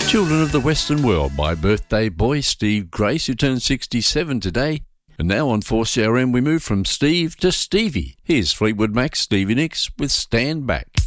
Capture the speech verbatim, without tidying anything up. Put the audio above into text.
Children of the Western World, my birthday boy Steve Grace, who turned sixty-seven today. And now on four C R M we move from Steve to Stevie. Here's Fleetwood Mac's Stevie Nicks with Stand Back.